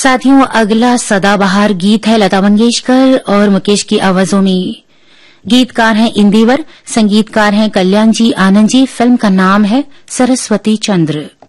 साथियों, अगला सदाबहार गीत है लता मंगेशकर और मुकेश की आवाजों में। गीतकार हैं इंदिवर, संगीतकार हैं कल्याण जी आनंद जी। फिल्म का नाम है सरस्वती चंद्र।